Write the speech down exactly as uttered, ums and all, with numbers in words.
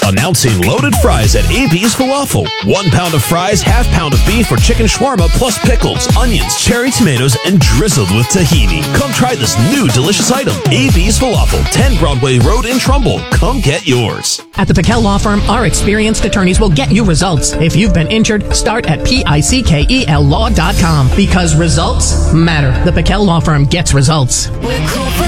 Announcing loaded fries at A B's Falafel. One pound of fries, half pound of beef or chicken shawarma, plus pickles, onions, cherry tomatoes, and drizzled with tahini. Come try this new delicious item. A B's Falafel, ten Broadway Road in Trumbull. Come get yours. At the Pickell Law Firm, our experienced attorneys will get you results. If you've been injured, start at P I C K E L law dot com because results matter. The Pickell Law Firm gets results. We're cool for